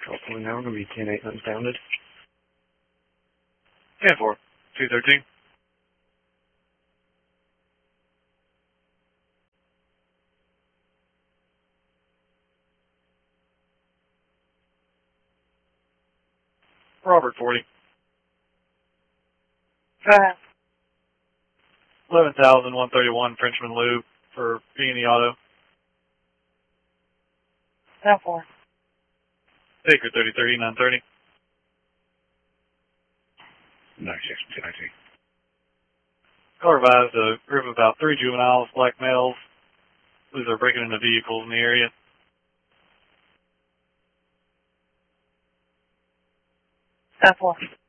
Hopefully now, going to be 10-8 unfounded. 10-4, 213. Robert 40. Go ahead. 11,131 Frenchman Loop for B&E Auto. 10-4. Baker 3030, 930. 96, 10-19. Car advised a group of about 3 juveniles, black males. These are breaking into vehicles in the area. 10-4.